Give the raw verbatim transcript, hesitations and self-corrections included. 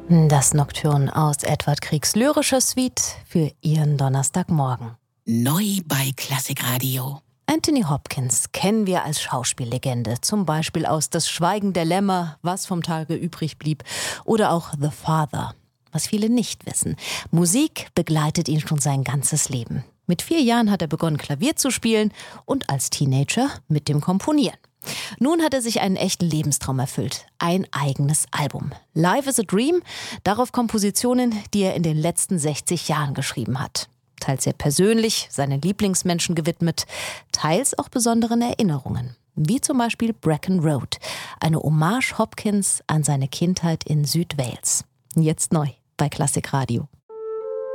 Das Nocturne aus Edvard Griegs lyrischer Suite für Ihren Donnerstagmorgen. Neu bei Klassikradio. Anthony Hopkins kennen wir als Schauspiellegende, zum Beispiel aus Das Schweigen der Lämmer, Was vom Tage übrig blieb, oder auch The Father. Was viele nicht wissen: Musik begleitet ihn schon sein ganzes Leben. Mit vier Jahren hat er begonnen, Klavier zu spielen und als Teenager mit dem Komponieren. Nun hat er sich einen echten Lebenstraum erfüllt. Ein eigenes Album. Life is a Dream, darauf Kompositionen, die er in den letzten sechzig Jahren geschrieben hat. Teils sehr persönlich, seinen Lieblingsmenschen gewidmet, teils auch besonderen Erinnerungen. Wie zum Beispiel Brecon Road, eine Hommage Hopkins an seine Kindheit in Südwales. Jetzt neu bei Klassikradio.